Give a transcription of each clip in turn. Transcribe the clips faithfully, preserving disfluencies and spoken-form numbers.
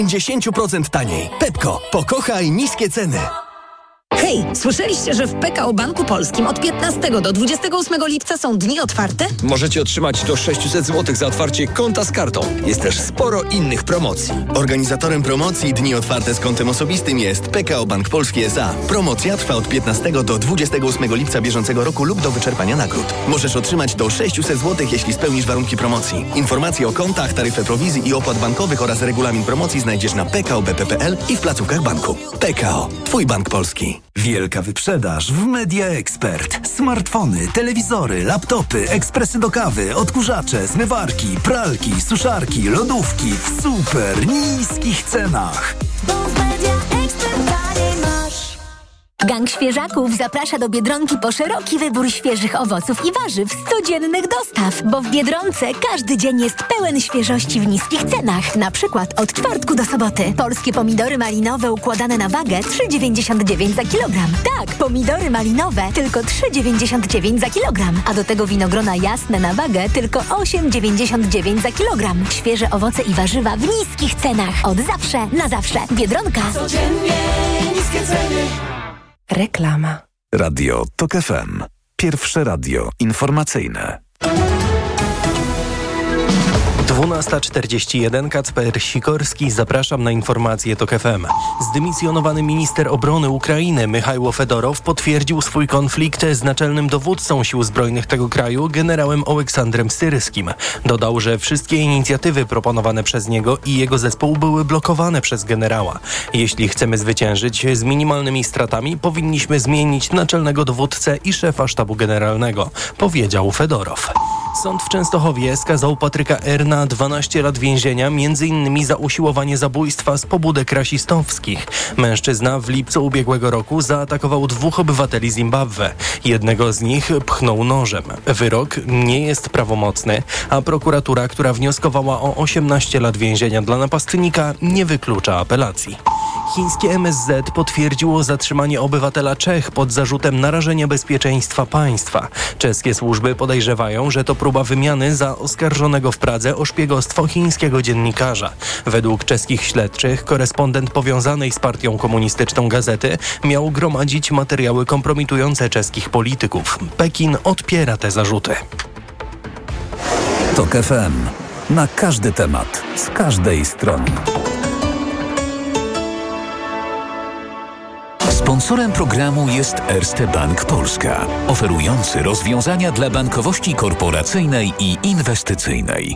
dziesięć procent taniej. Pepko, pokochaj niskie ceny. Hej, słyszeliście, że w P K O Banku Polskim od piętnastego do dwudziestego ósmego lipca są dni otwarte? Możecie otrzymać do sześćset złotych za otwarcie konta z kartą. Jest też sporo innych promocji. Organizatorem promocji Dni Otwarte z kontem osobistym jest P K O Bank Polski S A. Promocja trwa od piętnastego do dwudziestego ósmego lipca bieżącego roku lub do wyczerpania nagród. Możesz otrzymać do sześćset złotych, jeśli spełnisz warunki promocji. Informacje o kontach, taryfę prowizji i opłat bankowych oraz regulamin promocji znajdziesz na p k o b p kropka p l i w placówkach banku. P K O. Twój bank polski. Wielka wyprzedaż w Media Expert. Smartfony, telewizory, laptopy, ekspresy do kawy, odkurzacze, zmywarki, pralki, suszarki, lodówki w super niskich cenach. Gang Świeżaków zaprasza do Biedronki po szeroki wybór świeżych owoców i warzyw z codziennych dostaw, bo w Biedronce każdy dzień jest pełen świeżości w niskich cenach. Na przykład od czwartku do soboty. Polskie pomidory malinowe układane na wagę trzy dziewięćdziesiąt dziewięć za kilogram. Tak, pomidory malinowe tylko trzy dziewięćdziesiąt dziewięć za kilogram. A do tego winogrona jasne na wagę tylko osiem dziewięćdziesiąt dziewięć za kilogram. Świeże owoce i warzywa w niskich cenach. Od zawsze, na zawsze. Biedronka. Codziennie niskie ceny. Reklama. Radio Tok F M. Pierwsze radio informacyjne. dwunasta czterdzieści jeden, Kacper Sikorski, zapraszam na informacje Tok F M. Zdymisjonowany minister obrony Ukrainy Michajło Fedorow potwierdził swój konflikt z naczelnym dowódcą sił zbrojnych tego kraju, generałem Oleksandrem Syrskim. Dodał, że wszystkie inicjatywy proponowane przez niego i jego zespół były blokowane przez generała. Jeśli chcemy zwyciężyć z minimalnymi stratami, powinniśmy zmienić naczelnego dowódcę i szefa sztabu generalnego, powiedział Fedorow. Sąd w Częstochowie skazał Patryka R. na dwanaście lat więzienia, między innymi za usiłowanie zabójstwa z pobudek rasistowskich. Mężczyzna w lipcu ubiegłego roku zaatakował dwóch obywateli Zimbabwe. Jednego z nich pchnął nożem. Wyrok nie jest prawomocny, a prokuratura, która wnioskowała o osiemnaście lat więzienia dla napastnika, nie wyklucza apelacji. Chińskie M S Z potwierdziło zatrzymanie obywatela Czech pod zarzutem narażenia bezpieczeństwa państwa. Czeskie służby podejrzewają, że to próba wymiany za oskarżonego w Pradze o szpiegostwo chińskiego dziennikarza. Według czeskich śledczych korespondent powiązanej z partią komunistyczną gazety miał gromadzić materiały kompromitujące czeskich polityków. Pekin odpiera te zarzuty. Tok F M. Na każdy temat, z każdej strony. Sponsorem programu jest Erste Bank Polska, oferujący rozwiązania dla bankowości korporacyjnej i inwestycyjnej.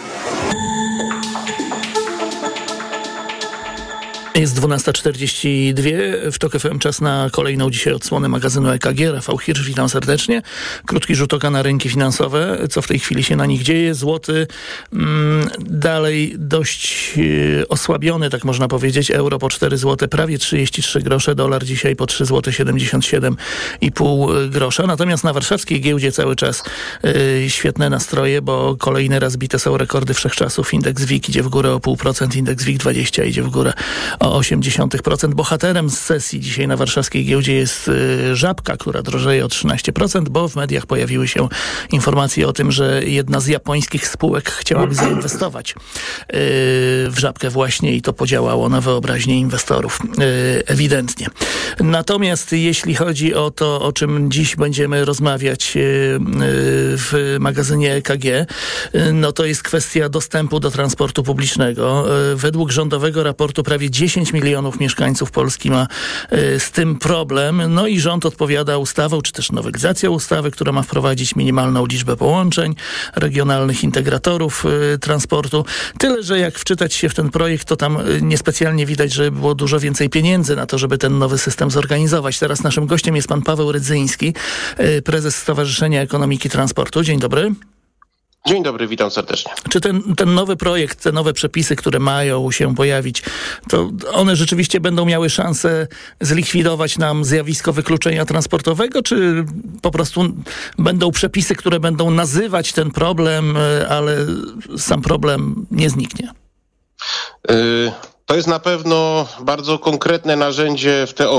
Jest dwunasta czterdzieści dwa, w Tok F M czas na kolejną dzisiaj odsłonę magazynu E K G. Rafał Hirsch, witam serdecznie. Krótki rzut oka na rynki finansowe, co w tej chwili się na nich dzieje. Złoty mm, dalej dość e, osłabiony, tak można powiedzieć. Euro po cztery złote, prawie trzydzieści trzy grosze. Dolar dzisiaj po trzy złote siedemdziesiąt siedem i pół grosza. Natomiast na warszawskiej giełdzie cały czas e, świetne nastroje, bo kolejny raz bite są rekordy wszechczasów. Indeks W I K idzie w górę o pół procent, indeks W I K dwadzieścia idzie w górę o osiem dziesiątych procent. Bohaterem z sesji dzisiaj na warszawskiej giełdzie jest y, Żabka, która drożeje o trzynaście procent, bo w mediach pojawiły się informacje o tym, że jedna z japońskich spółek chciałaby zainwestować y, w Żabkę właśnie i to podziałało na wyobraźnię inwestorów. Y, ewidentnie. Natomiast jeśli chodzi o to, o czym dziś będziemy rozmawiać y, y, w magazynie E K G, y, no to jest kwestia dostępu do transportu publicznego. Y, według rządowego raportu prawie dziesięć milionów mieszkańców Polski ma y, z tym problem. No i rząd odpowiada ustawą, czy też nowelizacją ustawy, która ma wprowadzić minimalną liczbę połączeń, regionalnych integratorów y, transportu. Tyle, że jak wczytać się w ten projekt, to tam y, niespecjalnie widać, że było dużo więcej pieniędzy na to, żeby ten nowy system zorganizować. Teraz naszym gościem jest pan Paweł Rydzyński, y, prezes Stowarzyszenia Ekonomiki Transportu. Dzień dobry. Dzień dobry, witam serdecznie. Czy ten, ten nowy projekt, te nowe przepisy, które mają się pojawić, to one rzeczywiście będą miały szansę zlikwidować nam zjawisko wykluczenia transportowego, czy po prostu będą przepisy, które będą nazywać ten problem, ale sam problem nie zniknie? Yy, to jest na pewno bardzo konkretne narzędzie w teorii.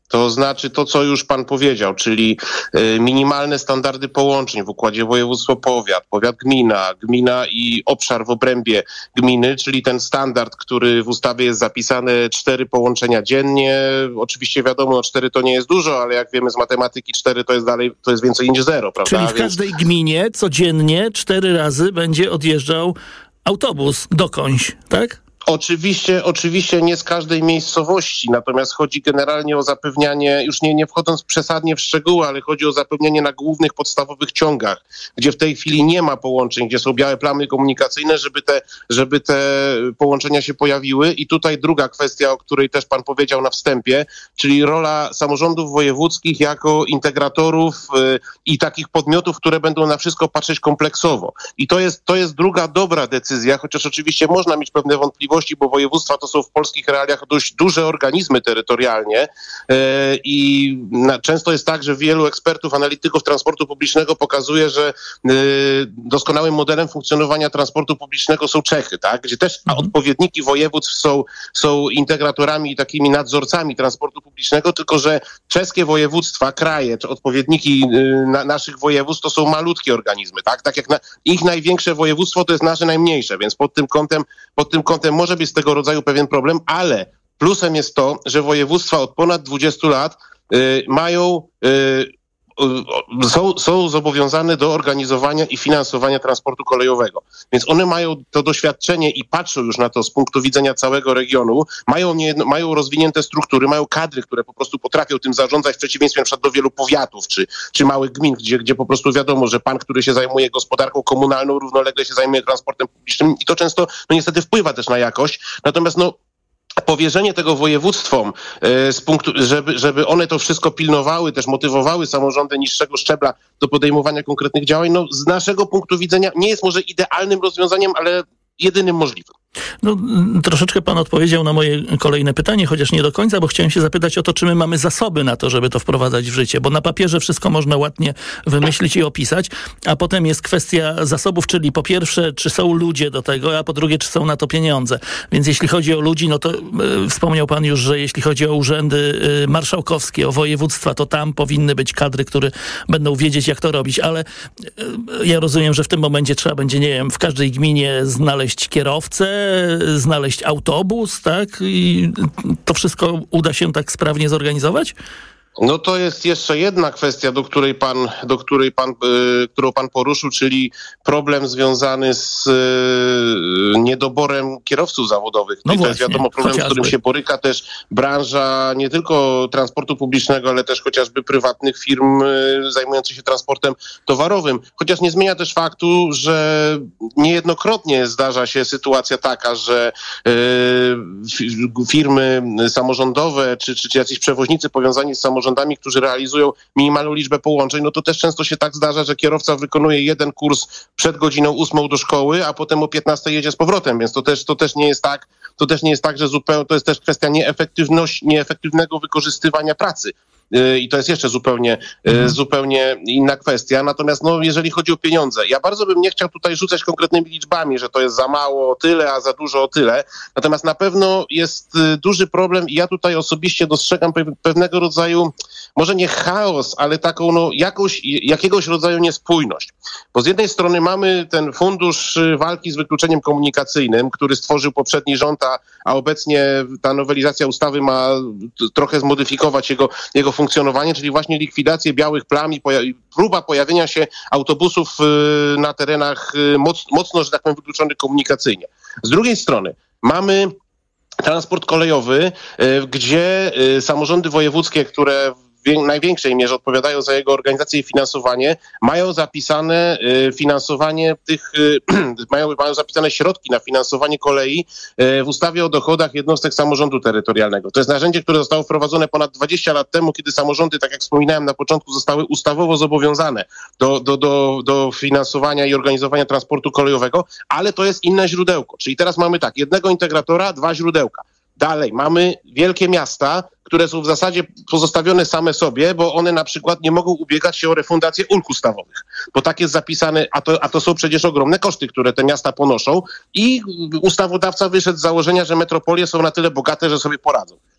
To znaczy to, co już pan powiedział, czyli y, minimalne standardy połączeń w układzie województwo-powiat, powiat-gmina, gmina i obszar w obrębie gminy, czyli ten standard, który w ustawie jest zapisany, cztery połączenia dziennie. Oczywiście wiadomo, no cztery to nie jest dużo, ale jak wiemy z matematyki, cztery to jest dalej, to jest więcej niż zero, prawda? Czyli w Więc... każdej gminie codziennie cztery razy będzie odjeżdżał autobus dokądś, tak? Oczywiście, oczywiście nie z każdej miejscowości, natomiast chodzi generalnie o zapewnianie, już nie, nie wchodząc przesadnie w szczegóły, ale chodzi o zapewnianie na głównych, podstawowych ciągach, gdzie w tej chwili nie ma połączeń, gdzie są białe plamy komunikacyjne, żeby te, żeby te połączenia się pojawiły. I tutaj druga kwestia, o której też pan powiedział na wstępie, czyli rola samorządów wojewódzkich jako integratorów yy, i takich podmiotów, które będą na wszystko patrzeć kompleksowo. I to jest, to jest druga dobra decyzja, chociaż oczywiście można mieć pewne wątpliwości, bo województwa to są w polskich realiach dość duże organizmy terytorialnie i często jest tak, że wielu ekspertów, analityków transportu publicznego pokazuje, że doskonałym modelem funkcjonowania transportu publicznego są Czechy, tak? Gdzie też odpowiedniki województw są, są integratorami i takimi nadzorcami transportu publicznego, tylko że czeskie województwa, kraje, czy odpowiedniki na, naszych województw to są malutkie organizmy, tak? Tak jak na, ich największe województwo to jest nasze najmniejsze, więc pod tym kątem, pod tym kątem może być tego rodzaju pewien problem, ale plusem jest to, że województwa od ponad dwudziestu lat y, mają, y, y, są, są zobowiązane do organizowania i finansowania transportu kolejowego. Więc one mają to doświadczenie i patrzą już na to z punktu widzenia całego regionu, mają, nie, mają rozwinięte struktury, mają kadry, które po prostu potrafią tym zarządzać, w przeciwieństwie na przykład do wielu powiatów czy, czy małych gmin, gdzie, gdzie po prostu wiadomo, że pan, który się zajmuje gospodarką komunalną, równolegle się zajmuje transportem publicznym i to często no niestety wpływa też na jakość. Natomiast no powierzenie tego województwom y, z punktu, żeby, żeby one to wszystko pilnowały, też motywowały samorządy niższego szczebla do podejmowania konkretnych działań, no z naszego punktu widzenia nie jest może idealnym rozwiązaniem, ale jedynym możliwym. No, troszeczkę pan odpowiedział na moje kolejne pytanie, chociaż nie do końca, bo chciałem się zapytać o to, czy my mamy zasoby na to, żeby to wprowadzać w życie, bo na papierze wszystko można ładnie wymyślić i opisać, a potem jest kwestia zasobów, czyli po pierwsze, czy są ludzie do tego, a po drugie, czy są na to pieniądze. Więc jeśli chodzi o ludzi, no to y, wspomniał pan już, że jeśli chodzi o urzędy y, marszałkowskie, o województwa, to tam powinny być kadry, które będą wiedzieć, jak to robić, ale y, ja rozumiem, że w tym momencie trzeba będzie, nie wiem, w każdej gminie znaleźć kierowcę, znaleźć autobus, tak? I to wszystko uda się tak sprawnie zorganizować? No to jest jeszcze jedna kwestia, do której pan, do której pan, y, którą pan poruszył, czyli problem związany z y, niedoborem kierowców zawodowych. No I to właśnie, jest wiadomo problem, chociażby. z którym się boryka też branża nie tylko transportu publicznego, ale też chociażby prywatnych firm y, zajmujących się transportem towarowym. Chociaż nie zmienia też faktu, że niejednokrotnie zdarza się sytuacja taka, że y, firmy samorządowe czy, czy, czy jacyś przewoźnicy powiązani z samorządami, którzy realizują minimalną liczbę połączeń, no to też często się tak zdarza, że kierowca wykonuje jeden kurs przed godziną ósmą do szkoły, a potem o piętnastej jedzie z powrotem, więc to też, to też nie jest tak, to też nie jest tak, że zupełnie, to jest też kwestia nieefektywności, nieefektywnego wykorzystywania pracy. I to jest jeszcze zupełnie, mhm. zupełnie inna kwestia. Natomiast no, jeżeli chodzi o pieniądze, ja bardzo bym nie chciał tutaj rzucać konkretnymi liczbami, że to jest za mało o tyle, a za dużo o tyle. Natomiast na pewno jest duży problem i ja tutaj osobiście dostrzegam pewnego rodzaju, może nie chaos, ale taką no, jakąś, jakiegoś rodzaju niespójność. Bo z jednej strony mamy ten fundusz walki z wykluczeniem komunikacyjnym, który stworzył poprzedni rząd, a, a obecnie ta nowelizacja ustawy ma trochę zmodyfikować jego, jego funkcjonowanie, czyli właśnie likwidację białych plam i poja- próba pojawienia się autobusów y, na terenach y, moc, mocno, że tak powiem, wykluczonych komunikacyjnie. Z drugiej strony mamy transport kolejowy, y, gdzie y, samorządy wojewódzkie, które w największej mierze odpowiadają za jego organizację i finansowanie, mają zapisane y, finansowanie tych, y, mają, mają zapisane środki na finansowanie kolei y, w ustawie o dochodach jednostek samorządu terytorialnego. To jest narzędzie, które zostało wprowadzone ponad dwadzieścia lat temu, kiedy samorządy, tak jak wspominałem na początku, zostały ustawowo zobowiązane do, do, do, do finansowania i organizowania transportu kolejowego, ale to jest inne źródełko. Czyli teraz mamy tak, jednego integratora, dwa źródełka. Dalej mamy wielkie miasta, które są w zasadzie pozostawione same sobie, bo one na przykład nie mogą ubiegać się o refundację ulg ustawowych, bo tak jest zapisane, a to, a to są przecież ogromne koszty, które te miasta ponoszą i ustawodawca wyszedł z założenia, że metropolie są na tyle bogate, że sobie poradzą.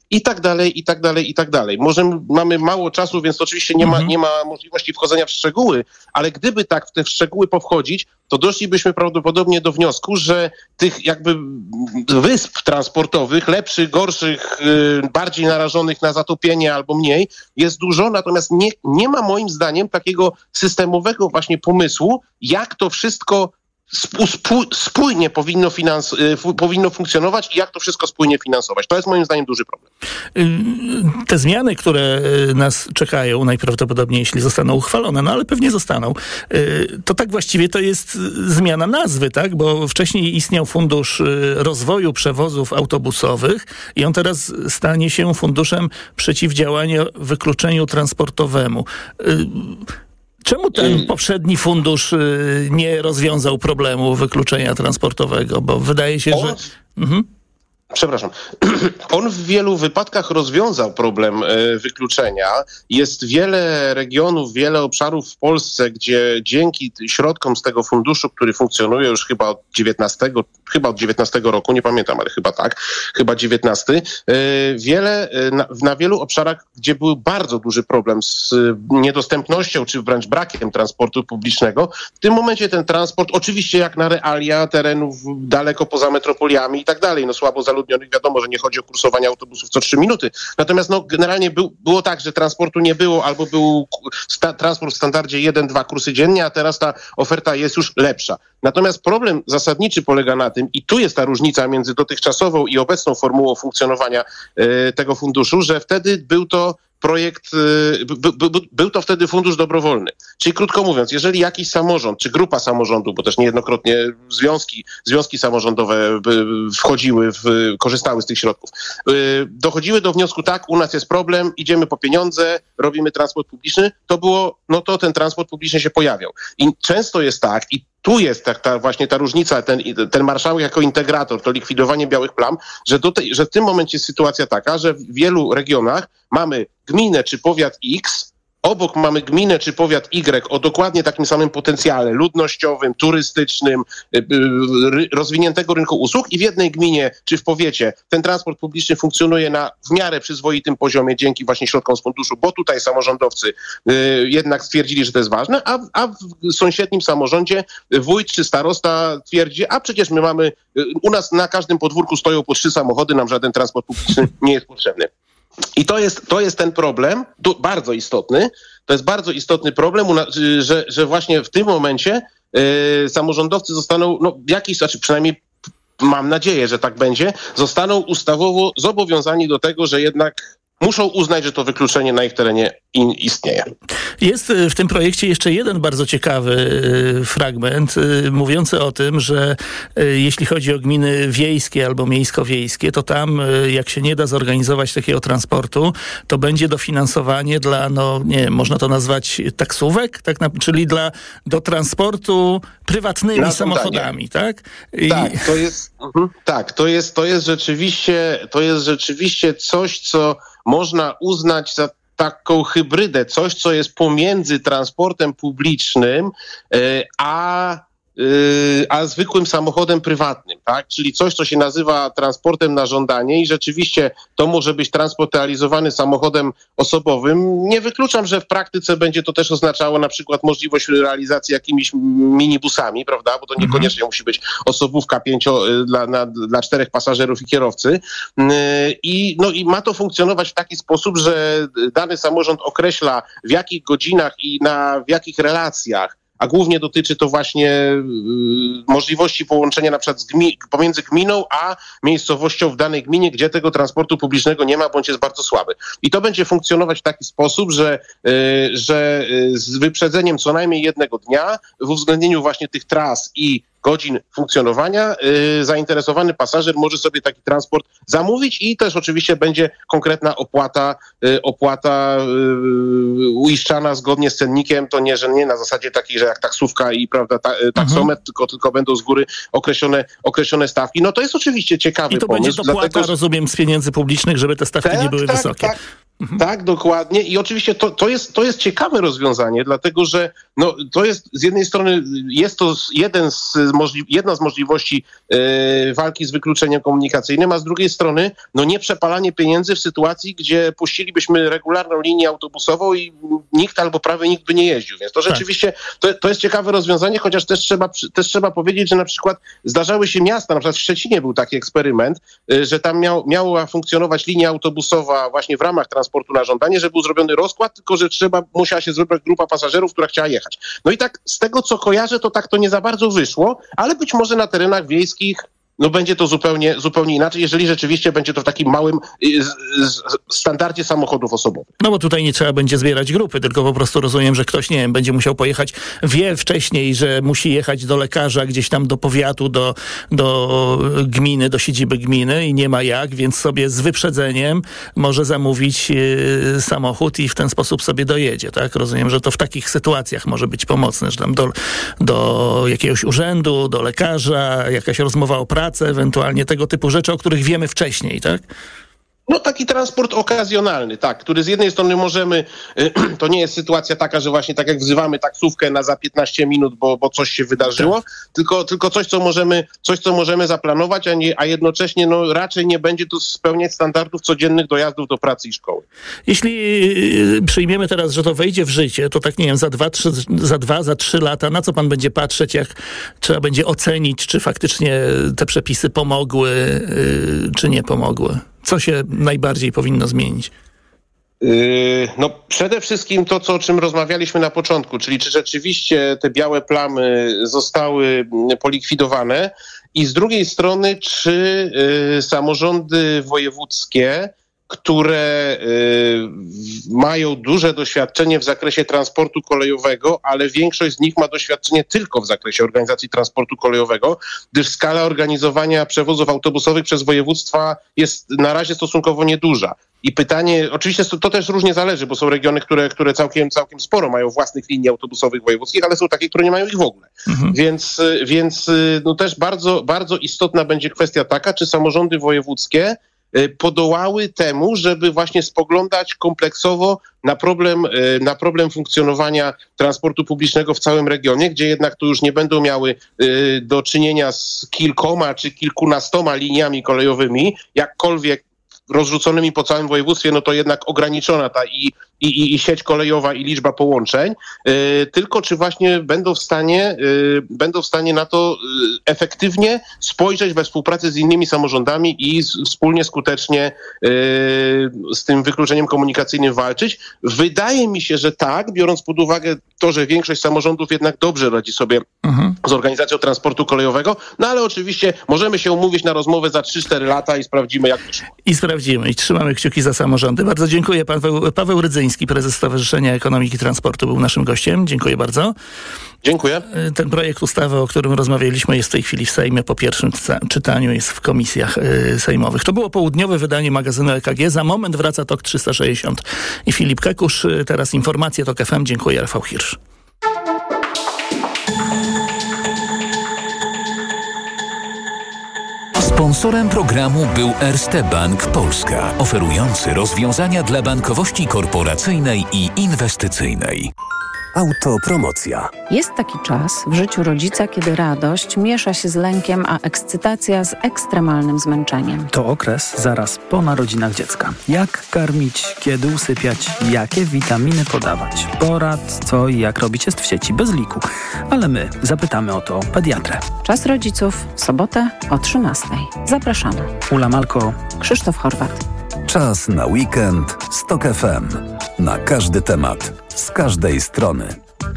i tak dalej, i tak dalej, i tak dalej. Może mamy mało czasu, więc oczywiście nie ma, mhm. nie ma możliwości wchodzenia w szczegóły, ale gdyby tak w te szczegóły powchodzić, to doszlibyśmy prawdopodobnie do wniosku, że tych jakby wysp transportowych, lepszych, gorszych, yy, bardziej narażonych na zatopienie albo mniej, jest dużo, natomiast nie, nie ma moim zdaniem takiego systemowego właśnie pomysłu, jak to wszystko Spój, spójnie powinno, finans, powinno funkcjonować i jak to wszystko spójnie finansować. To jest moim zdaniem duży problem. Te zmiany, które nas czekają najprawdopodobniej, jeśli zostaną uchwalone, no ale pewnie zostaną, to tak właściwie to jest zmiana nazwy, tak? Bo wcześniej istniał Fundusz Rozwoju Przewozów Autobusowych i on teraz stanie się Funduszem Przeciwdziałania Wykluczeniu Transportowemu. Czemu ten poprzedni fundusz y, nie rozwiązał problemu wykluczenia transportowego? Bo wydaje się, On... że... Mhm. Przepraszam. On w wielu wypadkach rozwiązał problem y, wykluczenia. Jest wiele regionów, wiele obszarów w Polsce, gdzie dzięki środkom z tego funduszu, który funkcjonuje już chyba od dziewiętnastego, chyba od dziewiętnastego roku, nie pamiętam, ale chyba tak, chyba dziewiętnasty, y, wiele, y, na, na wielu obszarach, gdzie był bardzo duży problem z y, niedostępnością, czy wręcz brakiem transportu publicznego, w tym momencie ten transport, oczywiście jak na realia terenów daleko poza metropoliami i tak dalej, no słabo zaludnionych, wiadomo, że nie chodzi o kursowanie autobusów co trzy minuty. Natomiast no, generalnie był, było tak, że transportu nie było, albo był sta, transport w standardzie jeden dwa kursy dziennie, a teraz ta oferta jest już lepsza. Natomiast problem zasadniczy polega na tym, i tu jest ta różnica między dotychczasową i obecną formułą funkcjonowania y, tego funduszu, że wtedy był to projekt, by, by, by, był to wtedy fundusz dobrowolny. Czyli krótko mówiąc, jeżeli jakiś samorząd, czy grupa samorządu, bo też niejednokrotnie związki, związki samorządowe wchodziły, w, korzystały z tych środków, dochodziły do wniosku, tak, u nas jest problem, idziemy po pieniądze, robimy transport publiczny, to było, no to ten transport publiczny się pojawiał. I często jest tak, i tu jest ta, ta właśnie ta różnica, ten, ten marszałek jako integrator, to likwidowanie białych plam, że, do tej, że w tym momencie jest sytuacja taka, że w wielu regionach mamy gminę czy powiat X, obok mamy gminę czy powiat Y o dokładnie takim samym potencjale ludnościowym, turystycznym, rozwiniętego rynku usług i w jednej gminie czy w powiecie ten transport publiczny funkcjonuje na w miarę przyzwoitym poziomie dzięki właśnie środkom z funduszu, bo tutaj samorządowcy jednak stwierdzili, że to jest ważne, a, a w sąsiednim samorządzie wójt czy starosta twierdzi, a przecież my mamy, u nas na każdym podwórku stoją po trzy samochody, nam żaden transport publiczny nie jest potrzebny. I to jest, to jest ten problem, bardzo istotny, to jest bardzo istotny problem, że, że właśnie w tym momencie yy, samorządowcy zostaną, no jakiś, znaczy przynajmniej mam nadzieję, że tak będzie, zostaną ustawowo zobowiązani do tego, że jednak muszą uznać, że to wykluczenie na ich terenie in, istnieje. Jest w tym projekcie jeszcze jeden bardzo ciekawy fragment mówiący o tym, że jeśli chodzi o gminy wiejskie albo miejsko-wiejskie, to tam jak się nie da zorganizować takiego transportu, to będzie dofinansowanie dla, no nie wiem, można to nazwać taksówek, tak na, czyli dla do transportu prywatnymi na samochodami, tak? I... Tak, to jest, uh-huh, tak, to jest, to jest rzeczywiście, to jest rzeczywiście coś, co można uznać za taką hybrydę, coś, co jest pomiędzy transportem publicznym yy, a, yy, a zwykłym samochodem prywatnym, tak? Czyli coś, co się nazywa transportem na żądanie i rzeczywiście to może być transport realizowany samochodem osobowym. Nie wykluczam, że w praktyce będzie to też oznaczało na przykład możliwość realizacji jakimiś minibusami, prawda? Bo to niekoniecznie musi być osobówka pięcio, dla, na, dla czterech pasażerów i kierowcy. I, no, i ma to funkcjonować w taki sposób, że dany samorząd określa w jakich godzinach i na w jakich relacjach, a głównie dotyczy to właśnie y, możliwości połączenia na przykład z gmi- pomiędzy gminą a miejscowością w danej gminie, gdzie tego transportu publicznego nie ma, bądź jest bardzo słaby. I to będzie funkcjonować w taki sposób, że, y, że y, z wyprzedzeniem co najmniej jednego dnia, w uwzględnieniu właśnie tych tras i godzin funkcjonowania, yy, zainteresowany pasażer może sobie taki transport zamówić i też oczywiście będzie konkretna opłata, yy, opłata yy, uiszczana zgodnie z cennikiem. To nie, że nie na zasadzie takiej, że jak taksówka i prawda, ta, taksometr, mhm. tylko, tylko będą z góry określone, określone stawki. No to jest oczywiście ciekawy pomysł. I to pomysł, będzie dopłata, dlatego, rozumiem, z pieniędzy publicznych, żeby te stawki tak, nie były tak, wysokie. Tak. Mhm. Tak, dokładnie. I oczywiście to, to, jest, to jest ciekawe rozwiązanie, dlatego że no, to jest z jednej strony jest to jeden z możli- jedna z możliwości e, walki z wykluczeniem komunikacyjnym, a z drugiej strony no, nie przepalanie pieniędzy w sytuacji, gdzie puścilibyśmy regularną linię autobusową i nikt albo prawie nikt by nie jeździł. Więc to rzeczywiście to, to jest ciekawe rozwiązanie, chociaż też trzeba, też trzeba powiedzieć, że na przykład zdarzały się miasta, na przykład w Szczecinie był taki eksperyment, że tam miał, miała funkcjonować linia autobusowa właśnie w ramach transportu na żądanie, że był zrobiony rozkład, tylko że trzeba, musiała się zebrać grupa pasażerów, która chciała jechać. No i tak z tego, co kojarzę, to tak to nie za bardzo wyszło, ale być może na terenach wiejskich no będzie to zupełnie, zupełnie inaczej, jeżeli rzeczywiście będzie to w takim małym y, z, standardzie samochodów osobowych. No bo tutaj nie trzeba będzie zbierać grupy, tylko po prostu rozumiem, że ktoś, nie wiem, będzie musiał pojechać, wie wcześniej, że musi jechać do lekarza, gdzieś tam do powiatu, do, do gminy, do siedziby gminy i nie ma jak, więc sobie z wyprzedzeniem może zamówić y, samochód i w ten sposób sobie dojedzie, tak? Rozumiem, że to w takich sytuacjach może być pomocne, że tam do, do jakiegoś urzędu, do lekarza, jakaś rozmowa o pracy, ewentualnie tego typu rzeczy, o których wiemy wcześniej, tak? No taki transport okazjonalny, tak, który z jednej strony możemy, to nie jest sytuacja taka, że właśnie tak jak wzywamy taksówkę na za piętnaście minut, bo, bo coś się wydarzyło, tak. tylko, tylko coś, co możemy, coś, co możemy zaplanować, a, nie, a jednocześnie no, raczej nie będzie to spełniać standardów codziennych dojazdów do pracy i szkoły. Jeśli przyjmiemy teraz, że to wejdzie w życie, to tak nie wiem, za dwa, trzy, za dwa, za trzy lata, na co pan będzie patrzeć, jak trzeba będzie ocenić, czy faktycznie te przepisy pomogły, czy nie pomogły? Co się najbardziej powinno zmienić? Yy, no przede wszystkim to, co, o czym rozmawialiśmy na początku, czyli czy rzeczywiście te białe plamy zostały polikwidowane i z drugiej strony, czy yy, samorządy wojewódzkie, które y, mają duże doświadczenie w zakresie transportu kolejowego, ale większość z nich ma doświadczenie tylko w zakresie organizacji transportu kolejowego, gdyż skala organizowania przewozów autobusowych przez województwa jest na razie stosunkowo nieduża. I pytanie, oczywiście to też różnie zależy, bo są regiony, które, które całkiem, całkiem sporo mają własnych linii autobusowych wojewódzkich, ale są takie, które nie mają ich w ogóle. Mhm. Więc, więc no też bardzo, bardzo istotna będzie kwestia taka, czy samorządy wojewódzkie podołały temu, żeby właśnie spoglądać kompleksowo na problem, na problem funkcjonowania transportu publicznego w całym regionie, gdzie jednak tu już nie będą miały do czynienia z kilkoma czy kilkunastoma liniami kolejowymi, jakkolwiek rozrzuconymi po całym województwie, no to jednak ograniczona ta i, i, i sieć kolejowa i liczba połączeń, yy, tylko czy właśnie będą w stanie, yy, będą w stanie na to yy, efektywnie spojrzeć we współpracy z innymi samorządami i z, wspólnie skutecznie yy, z tym wykluczeniem komunikacyjnym walczyć. Wydaje mi się, że tak, biorąc pod uwagę to, że większość samorządów jednak dobrze radzi sobie mhm. z organizacją transportu kolejowego, no ale oczywiście możemy się umówić na rozmowę za trzy cztery lata i sprawdzimy, jak wyszło. I sprawdzimy i trzymamy kciuki za samorządy. Bardzo dziękuję. Paweł, Paweł Rydzyński, prezes Stowarzyszenia Ekonomiki Transportu, był naszym gościem. Dziękuję bardzo. Dziękuję. Ten projekt ustawy, o którym rozmawialiśmy, jest w tej chwili w Sejmie. Po pierwszym czytaniu jest w komisjach y, sejmowych. To było południowe wydanie magazynu E K G. Za moment wraca TOK trzysta sześćdziesiąt i Filip Kekusz. Teraz informacje TOK F M. Dziękuję. Rafał Hirsch. Sponsorem programu był Erste Bank Polska, oferujący rozwiązania dla bankowości korporacyjnej i inwestycyjnej. Autopromocja. Jest taki czas w życiu rodzica, kiedy radość miesza się z lękiem, a ekscytacja z ekstremalnym zmęczeniem. To okres zaraz po narodzinach dziecka. Jak karmić, kiedy usypiać, jakie witaminy podawać. Porad, co i jak robić jest w sieci bez liku. Ale my zapytamy o to pediatrę. Czas rodziców w sobotę o trzynastej. Zapraszamy. Ula Malko, Krzysztof Horwat. Czas na weekend z TOK F M. Na każdy temat, z każdej strony.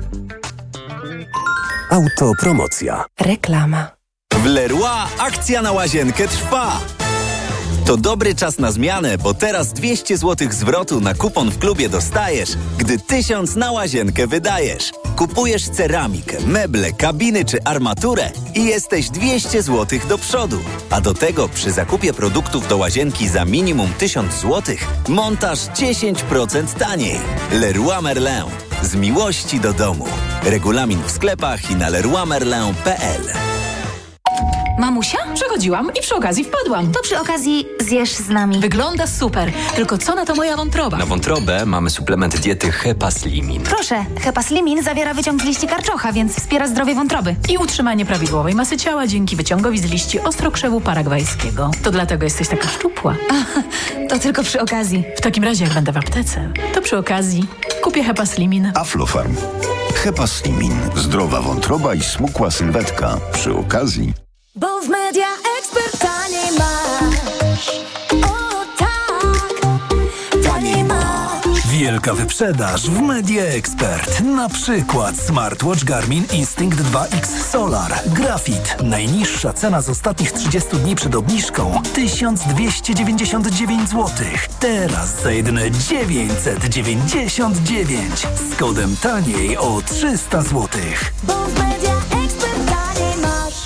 Autopromocja. Reklama. W Leroy akcja na łazienkę trwa. To dobry czas na zmianę, bo teraz dwieście złotych zwrotu na kupon w klubie dostajesz, gdy tysiąc na łazienkę wydajesz. Kupujesz ceramikę, meble, kabiny czy armaturę i jesteś dwieście złotych do przodu. A do tego przy zakupie produktów do łazienki za minimum tysiąc złotych montaż dziesięć procent taniej. Leroy Merlin. Z miłości do domu. Regulamin w sklepach i na leroy merlin kropka p l. Mamusia? Przechodziłam i przy okazji wpadłam. To przy okazji zjesz z nami. Wygląda super, tylko co na to moja wątroba? Na wątrobę mamy suplement diety Hepaslimin. Proszę, Hepaslimin zawiera wyciąg z liści karczocha, więc wspiera zdrowie wątroby. I utrzymanie prawidłowej masy ciała dzięki wyciągowi z liści ostrokrzewu paragwajskiego. To dlatego jesteś taka szczupła. To tylko przy okazji. W takim razie, jak będę w aptece, to przy okazji kupię Hepaslimin. Aflofarm. Hepaslimin. Zdrowa wątroba i smukła sylwetka. Przy okazji. Bo w Media Expert taniej masz. O tak, taniej masz. Wielka wyprzedaż w Media Expert. Na przykład smartwatch Garmin Instinct dwa X Solar. Grafit. Najniższa cena z ostatnich trzydziestu dni przed obniżką tysiąc dwieście dziewięćdziesiąt dziewięć złotych. Teraz za jedyne dziewięćset dziewięćdziesiąt dziewięć. Z kodem taniej o trzysta złotych. Bo w Media Expert taniej masz.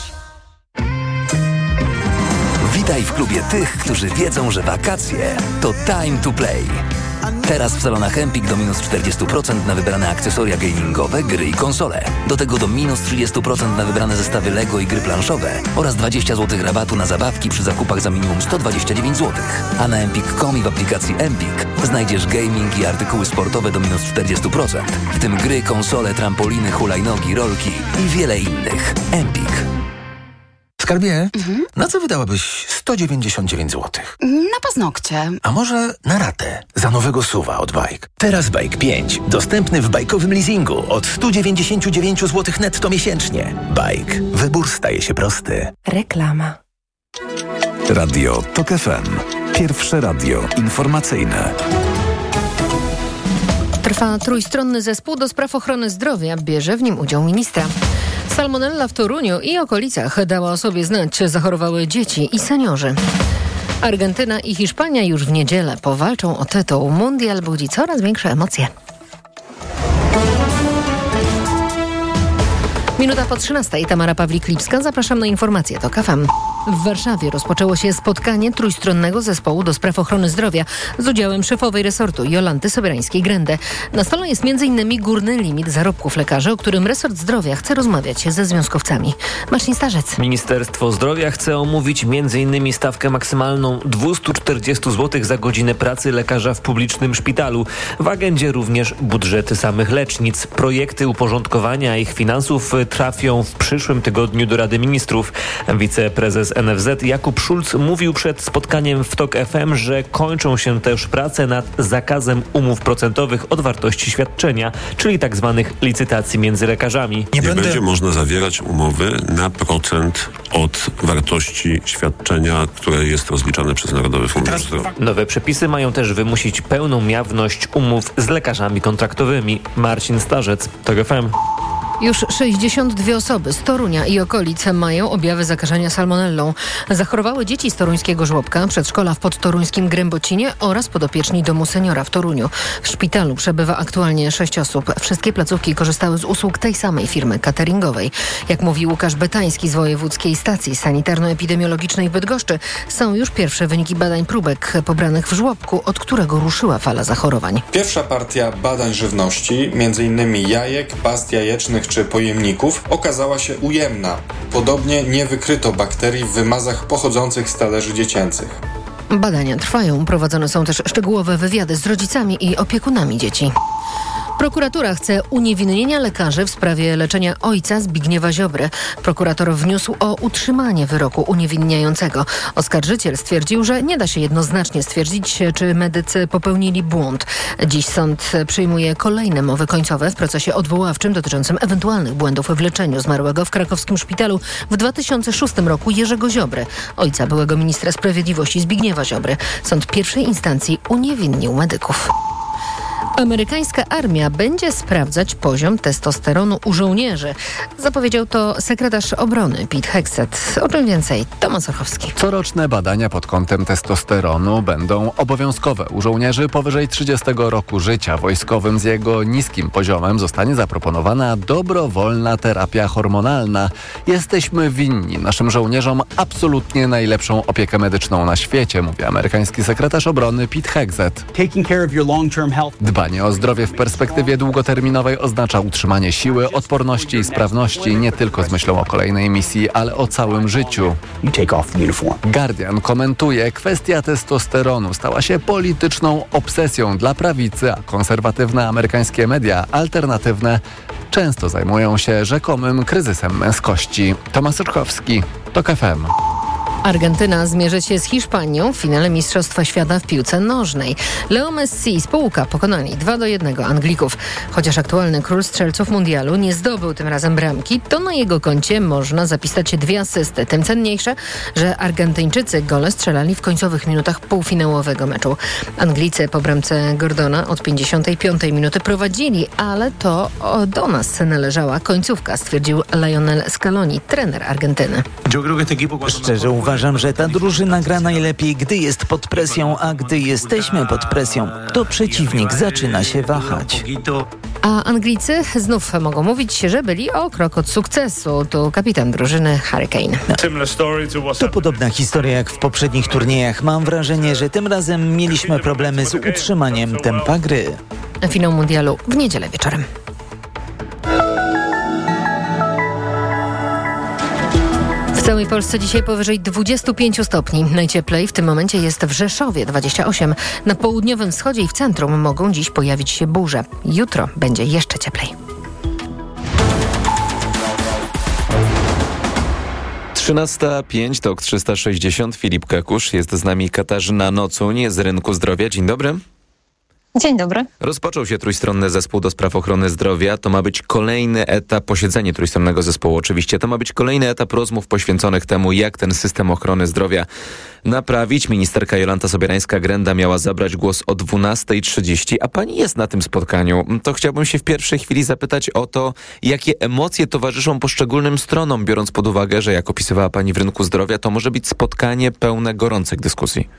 Witaj w klubie tych, którzy wiedzą, że wakacje to time to play. Teraz w salonach Empik do minus czterdzieści procent na wybrane akcesoria gamingowe, gry i konsole. Do tego do minus trzydzieści procent na wybrane zestawy Lego i gry planszowe oraz dwadzieścia złotych rabatu na zabawki przy zakupach za minimum sto dwadzieścia dziewięć złotych. A na empik kropka com i w aplikacji Empik znajdziesz gaming i artykuły sportowe do minus czterdzieści procent, w tym gry, konsole, trampoliny, hulajnogi, rolki i wiele innych. Empik. Skarbie, mhm. na co wydałabyś sto dziewięćdziesiąt dziewięć złotych? Na paznokcie. A może na ratę za nowego suwa od Bike? Teraz Bike pięć. Dostępny w bajkowym leasingu od sto dziewięćdziesiąt dziewięć złotych netto miesięcznie. Bike. Wybór staje się prosty. Reklama. Radio Tok F M. Pierwsze radio informacyjne. Trwa trójstronny zespół do spraw ochrony zdrowia. Bierze w nim udział ministra. Salmonella w Toruniu i okolicach dała o sobie znać. Zachorowały dzieci i seniorzy. Argentyna i Hiszpania już w niedzielę powalczą o tytuł. Mundial budzi coraz większe emocje. Minuta po trzynastej. Tamara Pawlik-Lipska. Zapraszam na informacje TOK F M. W Warszawie rozpoczęło się spotkanie trójstronnego zespołu do spraw ochrony zdrowia z udziałem szefowej resortu Jolanty Sobierańskiej-Grędę. Na stole jest między innymi górny limit zarobków lekarzy, o którym resort zdrowia chce rozmawiać ze związkowcami. Marcin Starzec. Ministerstwo Zdrowia chce omówić między innymi stawkę maksymalną dwieście czterdzieści złotych za godzinę pracy lekarza w publicznym szpitalu. W agendzie również budżety samych lecznic. Projekty uporządkowania ich finansów trafią w przyszłym tygodniu do Rady Ministrów. Wiceprezes N F Z Jakub Szulc mówił przed spotkaniem w TOK F M, że kończą się też prace nad zakazem umów procentowych od wartości świadczenia, czyli tak zwanych licytacji między lekarzami. Nie, Nie będę... będzie można zawierać umowy na procent od wartości świadczenia, które jest rozliczane przez Narodowy Fundusz Zdrowia. Nowe przepisy mają też wymusić pełną jawność umów z lekarzami kontraktowymi. Marcin Starzec, TOK F M. Już sześćdziesiąt dwie osoby z Torunia i okolic mają objawy zakażenia salmonellą. Zachorowały dzieci z toruńskiego żłobka, przedszkola w podtoruńskim Grębocinie oraz podopieczni domu seniora w Toruniu. W szpitalu przebywa aktualnie sześć osób. Wszystkie placówki korzystały z usług tej samej firmy cateringowej. Jak mówi Łukasz Betański z Wojewódzkiej Stacji Sanitarno-Epidemiologicznej w Bydgoszczy, są już pierwsze wyniki badań próbek pobranych w żłobku, od którego ruszyła fala zachorowań. Pierwsza partia badań żywności, między innymi jajek, past jajecznych czy pojemników, okazała się ujemna. Podobnie nie wykryto bakterii w wymazach pochodzących z talerzy dziecięcych. Badania trwają. Prowadzone są też szczegółowe wywiady z rodzicami i opiekunami dzieci. Prokuratura chce uniewinnienia lekarzy w sprawie leczenia ojca Zbigniewa Ziobry. Prokurator wniósł o utrzymanie wyroku uniewinniającego. Oskarżyciel stwierdził, że nie da się jednoznacznie stwierdzić, czy medycy popełnili błąd. Dziś sąd przyjmuje kolejne mowy końcowe w procesie odwoławczym dotyczącym ewentualnych błędów w leczeniu zmarłego w krakowskim szpitalu w dwa tysiące szóstym roku Jerzego Ziobry, ojca byłego ministra sprawiedliwości Zbigniewa Ziobry. Sąd pierwszej instancji uniewinnił medyków. Amerykańska armia będzie sprawdzać poziom testosteronu u żołnierzy. Zapowiedział to sekretarz obrony Pete Hegseth. O czym więcej Tomasz Ochowski. Coroczne badania pod kątem testosteronu będą obowiązkowe u żołnierzy powyżej trzydziestego roku życia. Wojskowym z jego niskim poziomem zostanie zaproponowana dobrowolna terapia hormonalna. Jesteśmy winni naszym żołnierzom absolutnie najlepszą opiekę medyczną na świecie, mówi amerykański sekretarz obrony Pete Hegseth. Dbanie Dbanie o zdrowie w perspektywie długoterminowej oznacza utrzymanie siły, odporności i sprawności nie tylko z myślą o kolejnej misji, ale o całym życiu. Guardian komentuje, kwestia testosteronu stała się polityczną obsesją dla prawicy, a konserwatywne amerykańskie media alternatywne często zajmują się rzekomym kryzysem męskości. Tomasz Ruchowski, TOK F M. Argentyna zmierzy się z Hiszpanią w finale Mistrzostwa Świata w piłce nożnej. Leo Messi i spółka pokonali dwa do jednego Anglików. Chociaż aktualny król strzelców mundialu nie zdobył tym razem bramki, to na jego koncie można zapisać dwie asysty. Tym cenniejsze, że Argentyńczycy gole strzelali w końcowych minutach półfinałowego meczu. Anglicy po bramce Gordona od pięćdziesiątej piątej minuty prowadzili, ale to do nas należała końcówka, stwierdził Lionel Scaloni, trener Argentyny. Szczerze uważam, że ta drużyna gra najlepiej, gdy jest pod presją, a gdy jesteśmy pod presją, to przeciwnik zaczyna się wahać. A Anglicy znów mogą mówić, że byli o krok od sukcesu. To kapitan drużyny Harry Kane. To podobna historia jak w poprzednich turniejach. Mam wrażenie, że tym razem mieliśmy problemy z utrzymaniem tempa gry. Finał mundialu w niedzielę wieczorem. W całej Polsce dzisiaj powyżej dwudziestu pięciu stopni. Najcieplej w tym momencie jest w Rzeszowie dwadzieścia osiem. Na południowym wschodzie i w centrum mogą dziś pojawić się burze. Jutro będzie jeszcze cieplej. trzynasta pięć, TOK trzysta sześćdziesiąt. Filip Kakusz, jest z nami Katarzyna Nocuń z Rynku Zdrowia. Dzień dobry. Dzień dobry. Rozpoczął się trójstronny zespół do spraw ochrony zdrowia. To ma być kolejny etap, posiedzenie trójstronnego zespołu oczywiście. To ma być kolejny etap rozmów poświęconych temu, jak ten system ochrony zdrowia naprawić. Ministerka Jolanta Sobierańska-Grenda miała zabrać głos o dwunastej trzydzieści, a pani jest na tym spotkaniu. To chciałbym się w pierwszej chwili zapytać o to, jakie emocje towarzyszą poszczególnym stronom, biorąc pod uwagę, że jak opisywała pani w Rynku Zdrowia, to może być spotkanie pełne gorących dyskusji.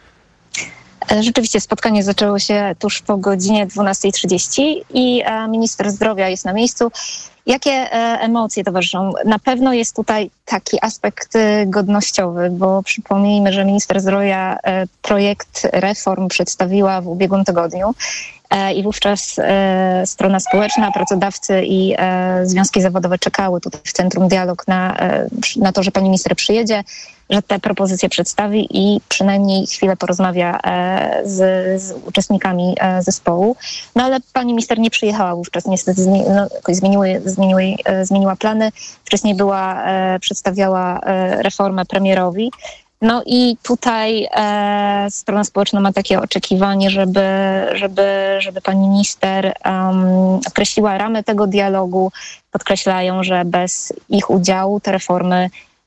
Rzeczywiście spotkanie zaczęło się tuż po godzinie dwunastej trzydzieści i minister zdrowia jest na miejscu. Jakie emocje towarzyszą? Na pewno jest tutaj taki aspekt godnościowy, bo przypomnijmy, że minister zdrowia projekt reform przedstawiła w ubiegłym tygodniu i wówczas strona społeczna, pracodawcy i związki zawodowe czekały tutaj w Centrum Dialog na, na to, że pani minister przyjedzie, że te propozycje przedstawi i przynajmniej chwilę porozmawia z, z uczestnikami zespołu. No ale pani minister nie przyjechała wówczas, niestety zmieni, no, zmieniły, zmieniły, zmieniła plany. Wcześniej była, przedstawiała reformę premierowi. No i tutaj e, strona społeczna ma takie oczekiwanie, żeby, żeby, żeby pani minister um, określiła ramy tego dialogu. Podkreślają, że bez ich udziału te reformy,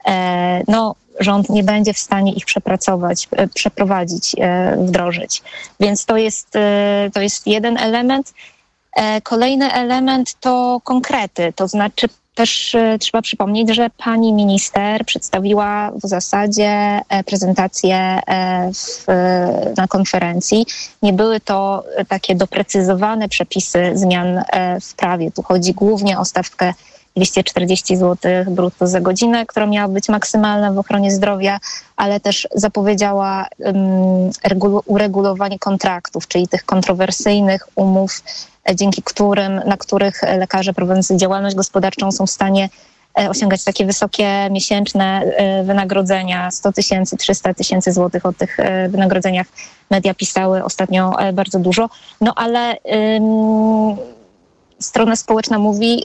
e, no rząd nie będzie w stanie ich przepracować, e, przeprowadzić, e, wdrożyć. Więc to jest, e, to jest jeden element. E, kolejny element to konkrety, to znaczy też e, trzeba przypomnieć, że pani minister przedstawiła w zasadzie e, prezentację e, w, e, na konferencji. Nie były to e, takie doprecyzowane przepisy zmian e, w prawie. Tu chodzi głównie o stawkę dwieście czterdzieści złotych brutto za godzinę, która miała być maksymalna w ochronie zdrowia, ale też zapowiedziała um, regulu- uregulowanie kontraktów, czyli tych kontrowersyjnych umów, dzięki którym, na których lekarze prowadzący działalność gospodarczą są w stanie osiągać takie wysokie miesięczne wynagrodzenia, sto tysięcy, trzysta tysięcy złotych. O tych wynagrodzeniach media pisały ostatnio bardzo dużo. No ale ym, strona społeczna mówi,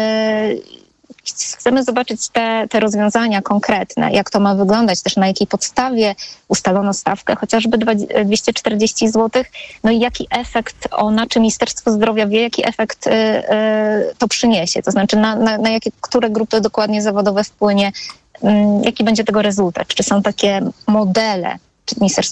yy, chcemy zobaczyć te, te rozwiązania konkretne, jak to ma wyglądać, też na jakiej podstawie ustalono stawkę, chociażby dwieście czterdzieści złotych, no i jaki efekt ona, czy Ministerstwo Zdrowia wie, jaki efekt y, y, to przyniesie, to znaczy na, na, na jakie, które grupy dokładnie zawodowe wpłynie, y, jaki będzie tego rezultat, czy są takie modele, czy Ministerstwo